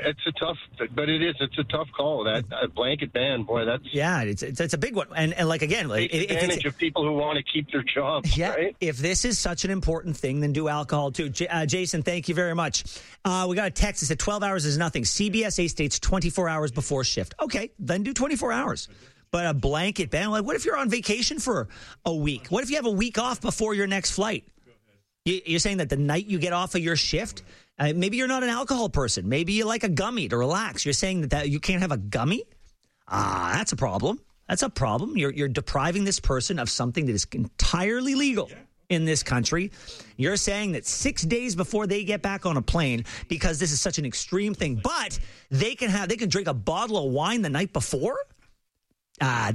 it's a tough, but it's a tough call. That a blanket ban, boy, that's it's a big one. And like again, like take advantage of people who want to keep their jobs. Yeah, right? If this is such an important thing, then do alcohol too. Jason, thank you very much. We got a text that said 12 hours is nothing. CBSA states 24 hours before shift. Okay, then do 24 hours. But a blanket ban, like what if you're on vacation for a week? What if you have a week off before your next flight? You're saying that the night you get off of your shift, maybe you're not an alcohol person. Maybe you like a gummy to relax. You're saying that you can't have a gummy? That's a problem. That's a problem. You're depriving this person of something that is entirely legal in this country. You're saying that 6 days before they get back on a plane, because this is such an extreme thing, but they can drink a bottle of wine the night before? I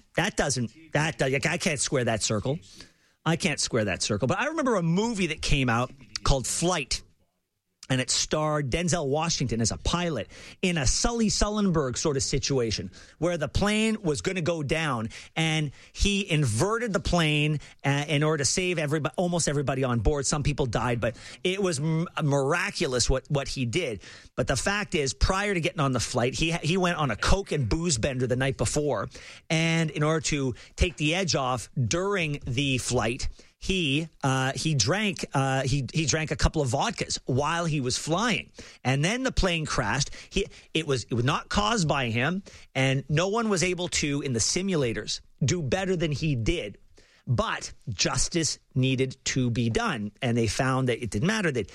can't square that circle. I can't square that circle. But I remember a movie that came out called Flight, and it starred Denzel Washington as a pilot in a Sully Sullenberg sort of situation where the plane was going to go down, and he inverted the plane in order to save almost everybody on board. Some people died, but it was miraculous what he did. But the fact is, prior to getting on the flight, he went on a Coke and booze bender the night before, and in order to take the edge off during the flight, he drank a couple of vodkas while he was flying, and then the plane crashed. It was not caused by him, and no one was able to in the simulators do better than he did. But justice needed to be done, and they found that it didn't matter that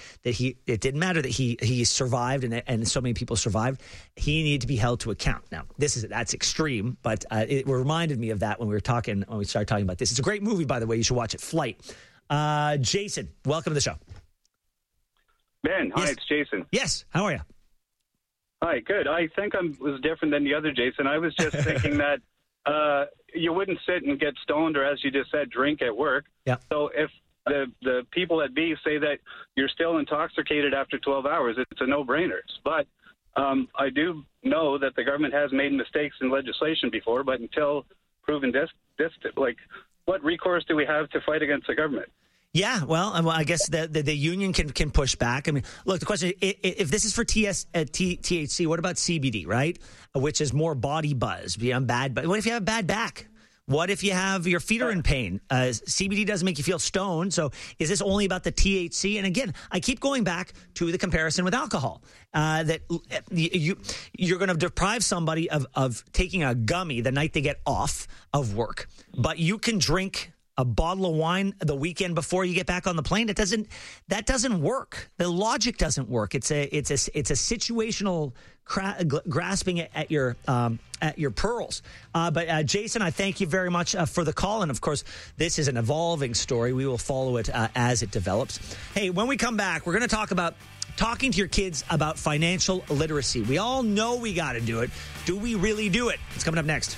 he survived and so many people survived. He needed to be held to account. Now, that's extreme, but it reminded me of that when we started talking about this. It's a great movie, by the way. You should watch it. Flight. Jason, welcome to the show. Ben, hi, It's Jason. Yes, how are you? Hi, good. I think I was different than the other Jason. I was just thinking that you wouldn't sit and get stoned or, as you just said, drink at work. Yeah. So if the people at B say that you're still intoxicated after 12 hours, it's a no-brainer. But I do know that the government has made mistakes in legislation before, but until proven like, what recourse do we have to fight against the government? Yeah, well, I guess the union can push back. I mean, look, the question is, if this is for THC, what about CBD, right? Which is more body buzz, bad. But what if you have a bad back? What if you have your feet are in pain? CBD doesn't make you feel stoned. So is this only about the THC? And again, I keep going back to the comparison with alcohol, that you're going to deprive somebody of taking a gummy the night they get off of work, but you can drink a bottle of wine the weekend before you get back on the plane. That doesn't work. The logic doesn't work. It's a situational grasping at your pearls. But Jason, I thank you very much for the call. And of course, this is an evolving story. We will follow it as it develops. Hey, when we come back, we're going to talk about talking to your kids about financial literacy. We all know we got to do it. Do we really do it? It's coming up next.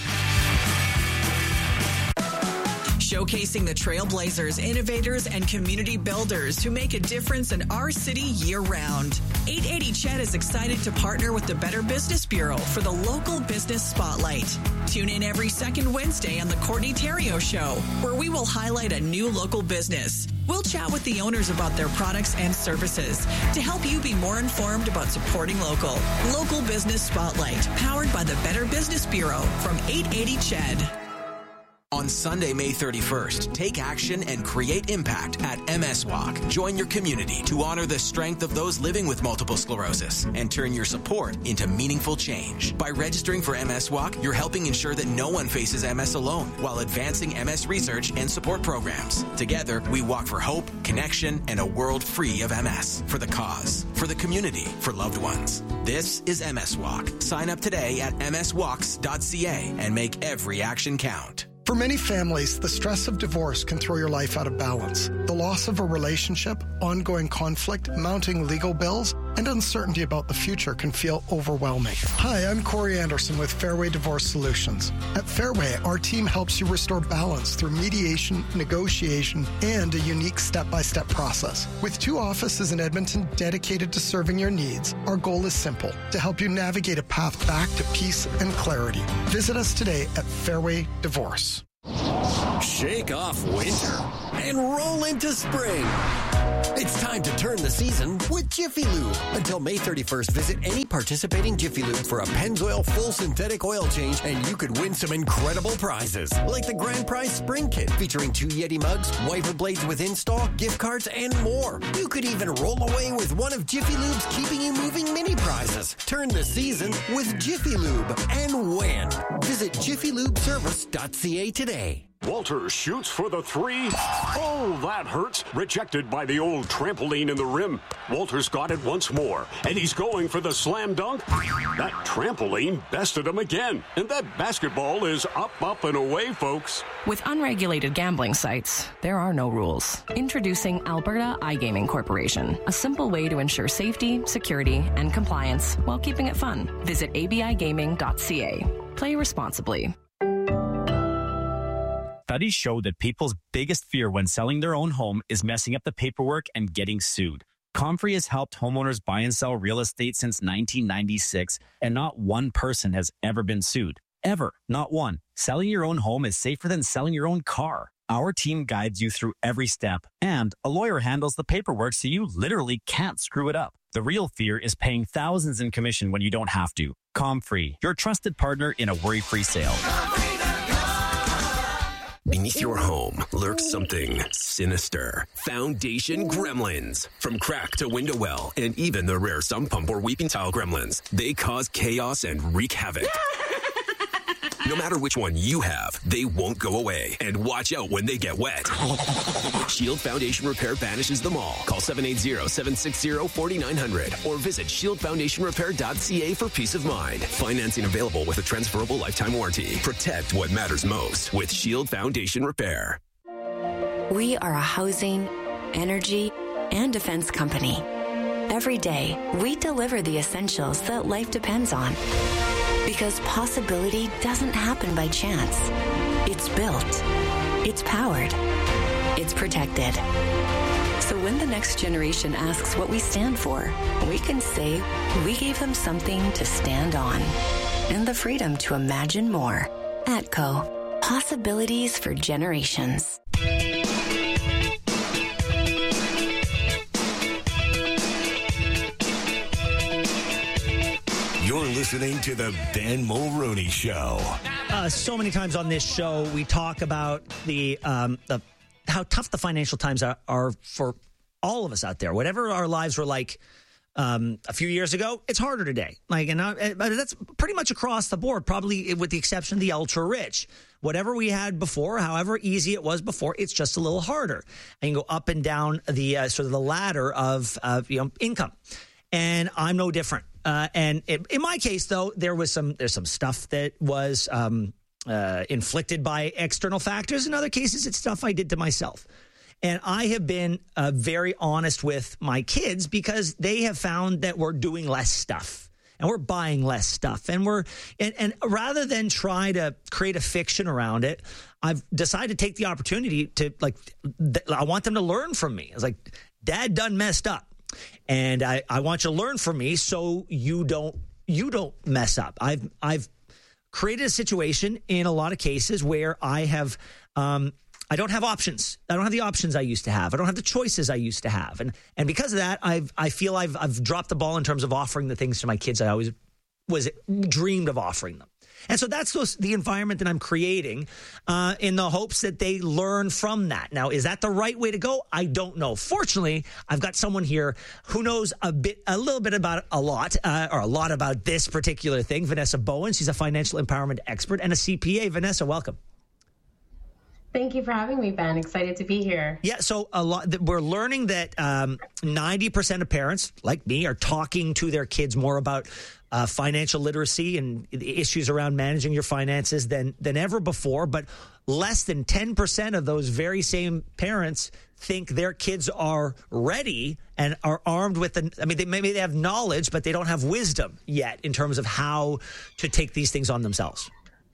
Showcasing the trailblazers, innovators, and community builders who make a difference in our city year-round. 880 CHED is excited to partner with the Better Business Bureau for the Local Business Spotlight. Tune in every second Wednesday on the Courtney Theriault Show, where we will highlight a new local business. We'll chat with the owners about their products and services to help you be more informed about supporting local. Local Business Spotlight, powered by the Better Business Bureau from 880 CHED. On Sunday, May 31st, take action and create impact at MS Walk. Join your community to honor the strength of those living with multiple sclerosis and turn your support into meaningful change. By registering for MS Walk, you're helping ensure that no one faces MS alone while advancing MS research and support programs. Together, we walk for hope, connection, and a world free of MS. For the cause, for the community, for loved ones. This is MS Walk. Sign up today at mswalks.ca and make every action count. For many families, the stress of divorce can throw your life out of balance. The loss of a relationship, ongoing conflict, mounting legal bills, and uncertainty about the future can feel overwhelming. Hi, I'm Corey Anderson with Fairway Divorce Solutions. At Fairway, our team helps you restore balance through mediation, negotiation, and a unique step-by-step process. With 2 offices in Edmonton dedicated to serving your needs, our goal is simple: to help you navigate a path back to peace and clarity. Visit us today at Fairway Divorce. Shake off winter and roll into spring. It's time to turn the season with Jiffy Lube. Until May 31st, visit any participating Jiffy Lube for a Pennzoil full synthetic oil change, and you could win some incredible prizes, like the Grand Prize Spring Kit featuring 2 Yeti mugs, wiper blades with install, gift cards, and more. You could even roll away with one of Jiffy Lube's Keeping You Moving mini prizes. Turn the season with Jiffy Lube and win. Visit jiffylubeservice.ca today. Walter shoots for the 3. Oh, that hurts. Rejected by the old trampoline in the rim. Walter's got it once more, and he's going for the slam dunk. That trampoline bested him again, and that basketball is up, and away, folks. With unregulated gambling sites, there are no rules. Introducing Alberta iGaming Corporation, a simple way to ensure safety, security, and compliance while keeping it fun. Visit abigaming.ca. Play responsibly. Studies show that people's biggest fear when selling their own home is messing up the paperwork and getting sued. Comfrey has helped homeowners buy and sell real estate since 1996, and not one person has ever been sued. Ever. Not one. Selling your own home is safer than selling your own car. Our team guides you through every step, and a lawyer handles the paperwork so you literally can't screw it up. The real fear is paying thousands in commission when you don't have to. Comfrey, your trusted partner in a worry-free sale. Beneath your home lurks something sinister. Foundation Gremlins. From crack to window well, and even the rare sump pump or weeping tile gremlins, they cause chaos and wreak havoc. No matter which one you have, they won't go away. And watch out when they get wet. Shield Foundation Repair banishes them all. Call 780-760-4900 or visit shieldfoundationrepair.ca for peace of mind. Financing available with a transferable lifetime warranty. Protect what matters most with Shield Foundation Repair. We are a housing, energy, and defense company. Every day, we deliver the essentials that life depends on. Because possibility doesn't happen by chance. It's built. It's powered. It's protected. So when the next generation asks what we stand for, we can say we gave them something to stand on. And the freedom to imagine more. ATCO. Possibilities for generations. You're listening to the Ben Mulroney Show. So many times on this show, we talk about the how tough the financial times are for all of us out there. Whatever our lives were like a few years ago, it's harder today. But that's pretty much across the board, probably with the exception of the ultra rich. Whatever we had before, however easy it was before, it's just a little harder. And you go up and down the sort of the ladder of income. And I'm no different. And in my case, though, there's some stuff that was inflicted by external factors. In other cases, it's stuff I did to myself. And I have been very honest with my kids because they have found that we're doing less stuff and we're buying less stuff. And and rather than try to create a fiction around it, I've decided to take the opportunity to I want them to learn from me. It's like, Dad done messed up. And I want you to learn from me so you don't mess up. I've created a situation in a lot of cases where I have I don't have options. I don't have the options I used to have. I don't have the choices I used to have. And because of that, I feel I've dropped the ball in terms of offering the things to my kids I always dreamed of offering them. And so that's the environment that I'm creating in the hopes that they learn from that. Now, is that the right way to go? I don't know. Fortunately, I've got someone here who knows a little bit about a lot about this particular thing. Vanessa Bowen. She's a financial empowerment expert and a CPA. Vanessa, welcome. Thank you for having me, Ben. Excited to be here. Yeah, so we're learning that 90% of parents, like me, are talking to their kids more about financial literacy and the issues around managing your finances than ever before. But less than 10% of those very same parents think their kids are ready and are armed with maybe they have knowledge, but they don't have wisdom yet in terms of how to take these things on themselves.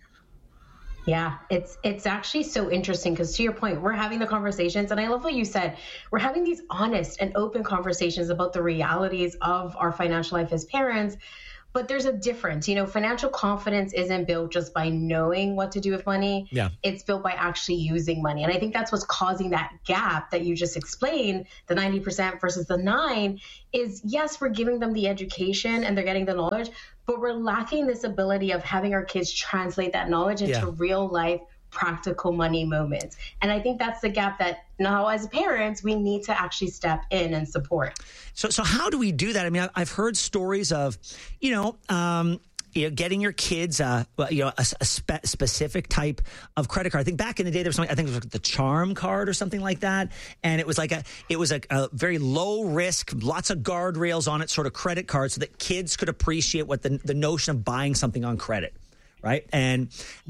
Yeah, it's actually so interesting because to your point, we're having the conversations, and I love what you said. We're having these honest and open conversations about the realities of our financial life as parents. But there's a difference. Financial confidence isn't built just by knowing what to do with money. Yeah. It's built by actually using money. And I think that's what's causing that gap that you just explained, the 90% versus the 9%, is yes, we're giving them the education and they're getting the knowledge, but we're lacking this ability of having our kids translate that knowledge into real life practical money moments. And I think that's the gap that now as parents, we need to actually step in and support. So how do we do that? I mean, I've heard stories of, getting your kids, a specific type of credit card. I think back in the day, there was something, I think it was the Charm card or something like that. And it was a very low risk, lots of guardrails on it, sort of credit card so that kids could appreciate what the notion of buying something on credit. Right. And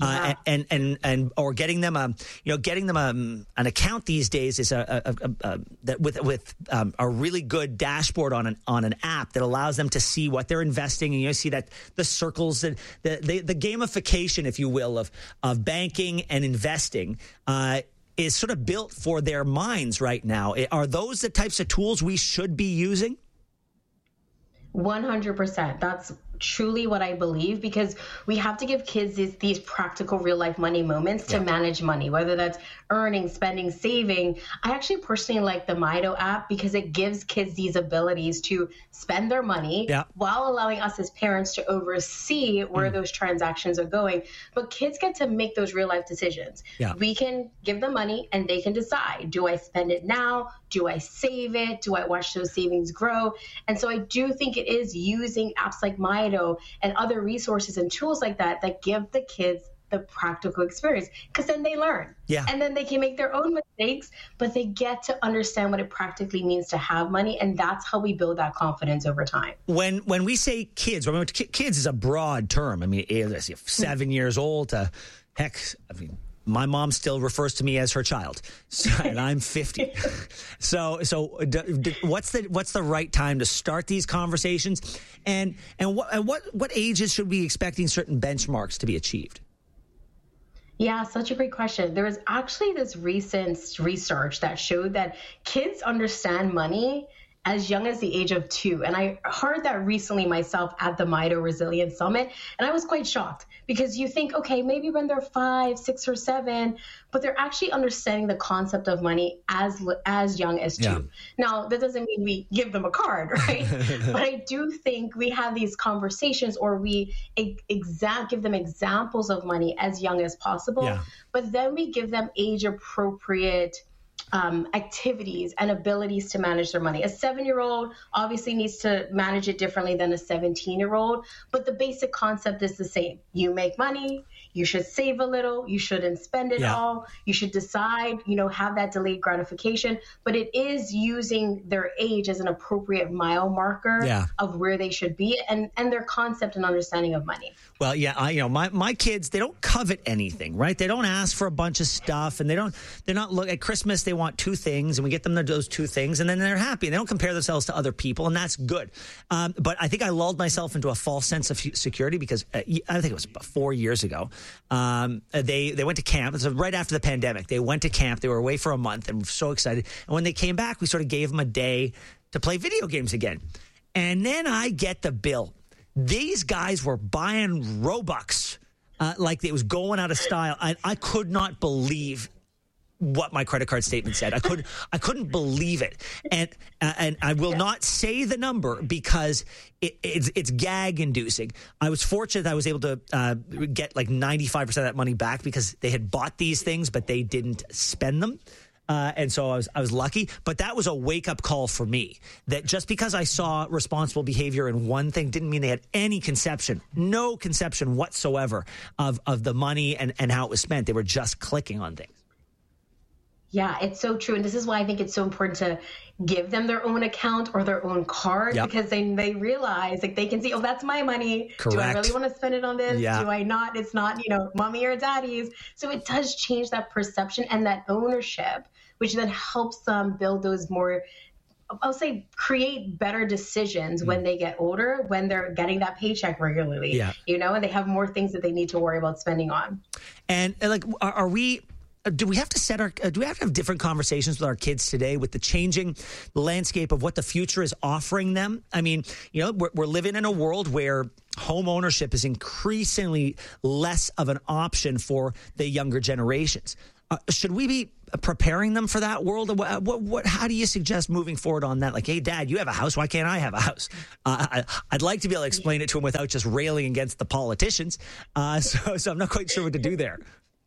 or getting them an account these days is with a really good dashboard on an app that allows them to see what they're investing. And you see that the circles, that the gamification, if you will, of banking and investing is sort of built for their minds right now. Are those the types of tools we should be using? 100%. That's truly what I believe, because we have to give kids these practical real life money moments to manage money, whether that's earning, spending, saving. I actually personally like the Mido app because it gives kids these abilities to spend their money while allowing us as parents to oversee where those transactions are going. But kids get to make those real life decisions. Yeah. We can give them money and they can decide, do I spend it now? Do I save it? Do I watch those savings grow? And so I do think it is using apps like Mido and other resources and tools like that give the kids the practical experience, because then they learn. Yeah. And then they can make their own mistakes, but they get to understand what it practically means to have money. And that's how we build that confidence over time. When we say kids, remember, kids is a broad term. I mean, 7 years old to heck, my mom still refers to me as her child, and I'm 50. So what's the right time to start these conversations, and what ages should we be expecting certain benchmarks to be achieved? Yeah, such a great question. There was actually this recent research that showed that kids understand money as young as the age of 2. And I heard that recently myself at the Mido Resilience Summit. And I was quite shocked, because you think, okay, maybe when they're 5, 6, or 7, but they're actually understanding the concept of money as young as 2. Yeah. Now, that doesn't mean we give them a card, right? But I do think we have these conversations, or we give them examples of money as young as possible. Yeah. But then we give them age-appropriate activities and abilities to manage their money. A 7-year-old obviously needs to manage it differently than a 17-year-old, but the basic concept is the same. You make money, you should save a little, you shouldn't spend it all, you should decide, have that delayed gratification, but it is using their age as an appropriate mile marker of where they should be and their concept and understanding of money. Well, yeah, my kids, they don't covet anything, right? They don't ask for a bunch of stuff, and they're not look at Christmas. They want 2 things, and we get them those 2 things, and then they're happy. And they don't compare themselves to other people, and that's good. But I think I lulled myself into a false sense of security, because I think it was about 4 years ago. They went to camp. It was right after the pandemic. They went to camp. They were away for a month and were so excited. And when they came back, we sort of gave them a day to play video games again. And then I get the bill. These guys were buying Robux like it was going out of style. I could not believe what my credit card statement said. I couldn't believe it. And I will not say the number because it's gag inducing. I was fortunate that I was able to get like 95% of that money back, because they had bought these things, but they didn't spend them. And so I was lucky, but that was a wake up call for me, that just because I saw responsible behavior in one thing didn't mean they had no conception whatsoever of the money and how it was spent. They were just clicking on things. Yeah, it's so true. And this is why I think it's so important to give them their own account or their own card, because they realize, like, they can see, oh, that's my money. Correct. Do I really want to spend it on this? Yeah. Do I not? It's not, mommy or daddy's. So it does change that perception and that ownership, which then helps them build those more, I'll say, create better decisions when they get older, when they're getting that paycheck regularly, and they have more things that they need to worry about spending on. And like, do we have to have different conversations with our kids today with the changing landscape of what the future is offering them? I mean, we're living in a world where home ownership is increasingly less of an option for the younger generations. Should we be preparing them for that world? How do you suggest moving forward on that? Like, hey, Dad, you have a house. Why can't I have a house? I'd like to be able to explain it to him without just railing against the politicians. So I'm not quite sure what to do there.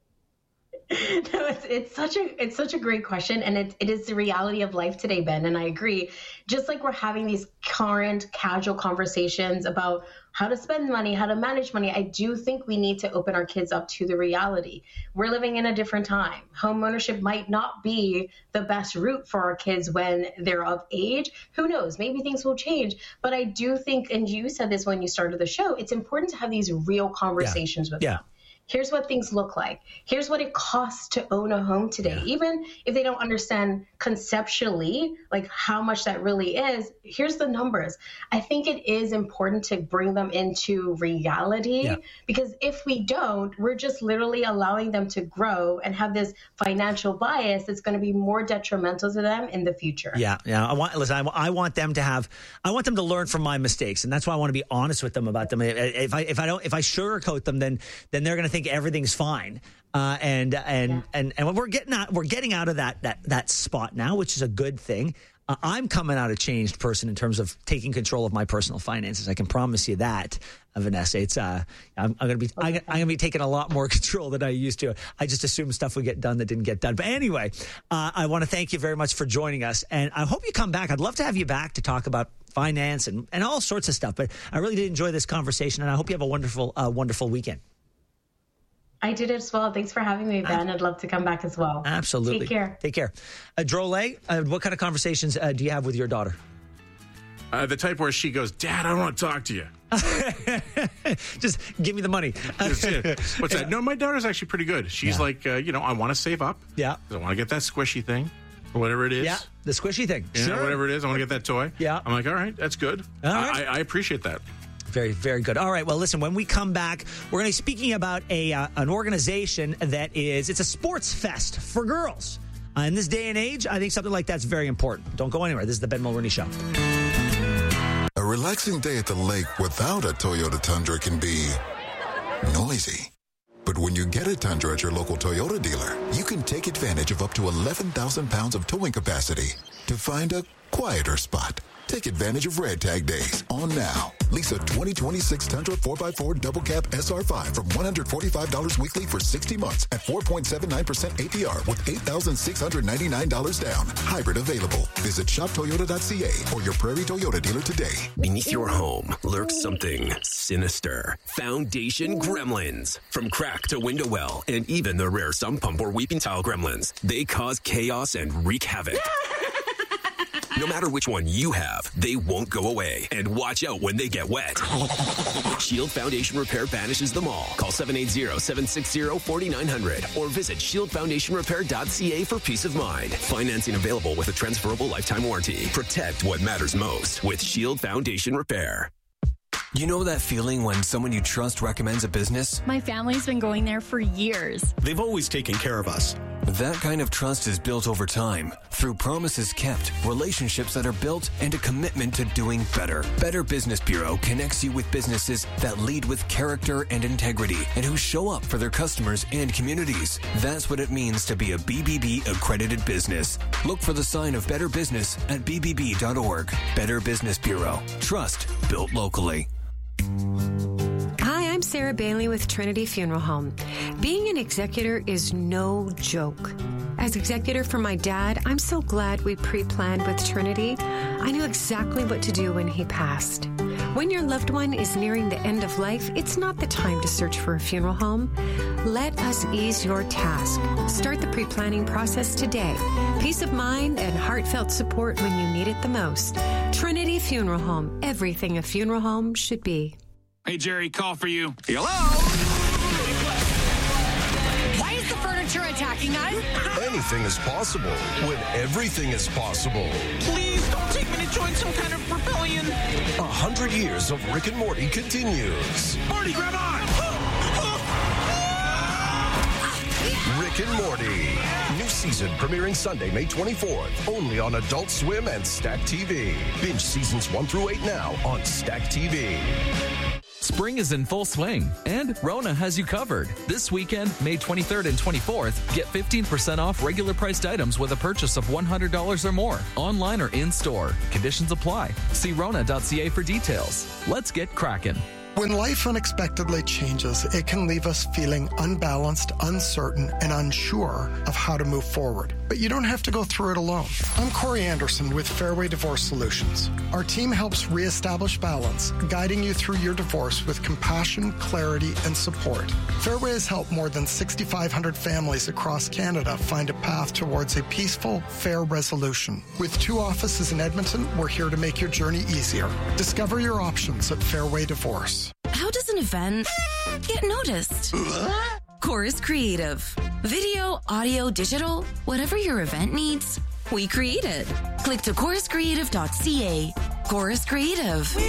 No, it's such a great question, and it is the reality of life today, Ben. And I agree. Just like we're having these current casual conversations about how to spend money, how to manage money, I do think we need to open our kids up to the reality. We're living in a different time. Home ownership might not be the best route for our kids when they're of age. Who knows? Maybe things will change. But I do think, and you said this when you started the show, it's important to have these real conversations with them. Here's what things look like. Here's what it costs to own a home today. Even if they don't understand conceptually, like how much that really is, here's the numbers. I think it is important to bring them into reality because if we don't, we're just literally allowing them to grow and have this financial bias that's going to be more detrimental to them in the future. Yeah. I want them to learn from my mistakes. And that's why I want to be honest with them about them. If I sugarcoat them, then they're going to think everything's fine, and we're getting out of that spot now, which is a good thing. I'm coming out a changed person in terms of taking control of my personal finances. I can promise you that, Vanessa. It's I'm gonna be taking a lot more control than I used to. I just assumed stuff would get done that didn't get done. But anyway, I want to thank you very much for joining us, and I hope you come back. I'd love to have you back to talk about finance and all sorts of stuff. But I really did enjoy this conversation, and I hope you have a wonderful weekend. I did as well. Thanks for having me, Ben. I'd love to come back as well. Absolutely. Take care. Drole, what kind of conversations do you have with your daughter? The type where she goes, Dad, I don't want to talk to you. Just give me the money. What's that? No, my daughter's actually pretty good. She's like, I want to save up. Yeah. I want to get that squishy thing or whatever it is. Yeah, the squishy thing. Yeah, sure. Whatever it is. I want to get that toy. Yeah. I'm like, all right, that's good. All right. I appreciate that. Very, very good. All right. Well, listen, when we come back, we're going to be speaking about an organization it's a sports fest for girls. In this day and age, I think something like that's very important. Don't go anywhere. This is the Ben Mulroney Show. A relaxing day at the lake without a Toyota Tundra can be noisy. But when you get a Tundra at your local Toyota dealer, you can take advantage of up to 11,000 pounds of towing capacity to find a quieter spot. Take advantage of Red Tag Days on now. Lease a 2026 Tundra 4x4 Double Cab SR5 from $145 weekly for 60 months at 4.79% APR with $8,699 down. Hybrid available. Visit shoptoyota.ca or your Prairie Toyota dealer today. Beneath your home lurks something sinister. Foundation Gremlins. From crack to window well and even the rare sump pump or weeping tile gremlins, they cause chaos and wreak havoc. No matter which one you have, they won't go away. And watch out when they get wet. Shield Foundation Repair banishes them all. Call 780-760-4900 or visit shieldfoundationrepair.ca for peace of mind. Financing available with a transferable lifetime warranty. Protect what matters most with Shield Foundation Repair. You know that feeling when someone you trust recommends a business? My family's been going there for years. They've always taken care of us. That kind of trust is built over time through promises kept, relationships that are built, and a commitment to doing better. Better Business Bureau connects you with businesses that lead with character and integrity and who show up for their customers and communities. That's what it means to be a BBB accredited business. Look for the sign of Better Business at bbb.org. Better Business Bureau. Trust built locally. Hi, I'm Sarah Bailey with Trinity Funeral Home. Being an executor is no joke. As executor for my dad, I'm so glad we pre-planned with Trinity. I knew exactly what to do when he passed. When your loved one is nearing the end of life, it's not the time to search for a funeral home. Let us ease your task. Start the pre-planning process today. Peace of mind and heartfelt support when you need it the most. Trinity Funeral Home. Everything a funeral home should be. Hey, Jerry, call for you. Hello? Why is the furniture attacking us? Anything is possible when everything is possible. Please don't take me to join some kind of rebellion. 100 years of Rick and Morty continues. Morty, grab on! Rick and Morty. New season premiering Sunday, May 24th. Only on Adult Swim and Stack TV. Binge seasons 1 through 8 now on Stack TV. Spring is in full swing, and Rona has you covered. This weekend, May 23rd and 24th, get 15% off regular priced items with a purchase of $100 or more, online or in-store. Conditions apply. See Rona.ca for details. Let's get cracking. When life unexpectedly changes, it can leave us feeling unbalanced, uncertain, and unsure of how to move forward. But you don't have to go through it alone. I'm Corey Anderson with Fairway Divorce Solutions. Our team helps reestablish balance, guiding you through your divorce with compassion, clarity, and support. Fairway has helped more than 6,500 families across Canada find a path towards a peaceful, fair resolution. With 2 offices in Edmonton, we're here to make your journey easier. Discover your options at Fairway Divorce. How does an event get noticed? Chorus Creative. Video, audio, digital, whatever your event needs, we create it. Click to choruscreative.ca. Chorus Creative.